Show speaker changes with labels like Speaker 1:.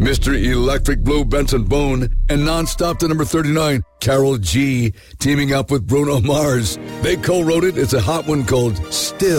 Speaker 1: Mr. Electric Blue Benson Boone, and nonstop to number 39, Carol G, teaming up with Bruno Mars. They co-wrote it. It's a hot one called Still.